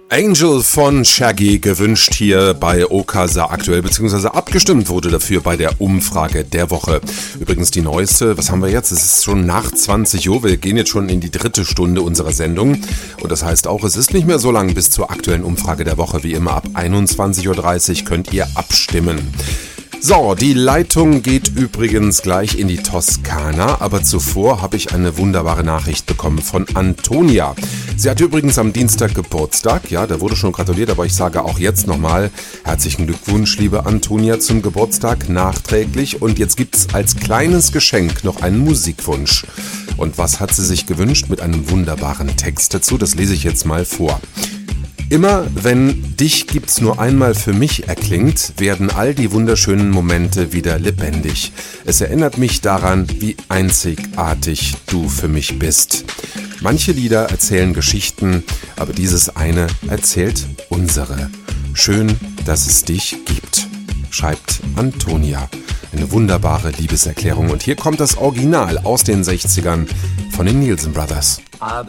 Angel von Shaggy gewünscht hier bei Okasa aktuell, beziehungsweise abgestimmt wurde dafür bei der Umfrage der Woche. Übrigens die neueste, was haben wir jetzt? Es ist schon nach 20 Uhr, wir gehen jetzt schon in die 3. Stunde unserer Sendung. Und das heißt auch, es ist nicht mehr so lang bis zur aktuellen Umfrage der Woche. Wie immer ab 21.30 Uhr könnt ihr abstimmen. So, die Leitung geht übrigens gleich in die Toskana, aber zuvor habe ich eine wunderbare Nachricht bekommen von Antonia. Sie hatte übrigens am Dienstag Geburtstag, ja, da wurde schon gratuliert, aber ich sage auch jetzt nochmal herzlichen Glückwunsch, liebe Antonia, zum Geburtstag nachträglich. Und jetzt gibt's als kleines Geschenk noch einen Musikwunsch. Und was hat sie sich gewünscht mit einem wunderbaren Text dazu? Das lese ich jetzt mal vor. Immer wenn "Dich gibt's nur einmal für mich" erklingt, werden all die wunderschönen Momente wieder lebendig. Es erinnert mich daran, wie einzigartig du für mich bist. Manche Lieder erzählen Geschichten, aber dieses eine erzählt unsere. Schön, dass es dich gibt, schreibt Antonia. Eine wunderbare Liebeserklärung. Und hier kommt das Original aus den 60ern von den Nielsen Brothers.